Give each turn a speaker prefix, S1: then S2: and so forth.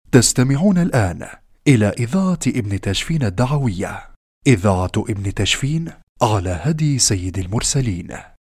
S1: تستمعون الآن إلى إذاعة ابن تشفين الدعوية، إذاعة ابن تشفين على هدي سيد المرسلين.